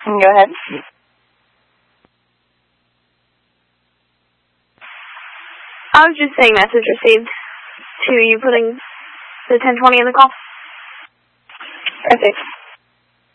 Go ahead. I was just saying message received to you putting the 1020 in the call. Perfect.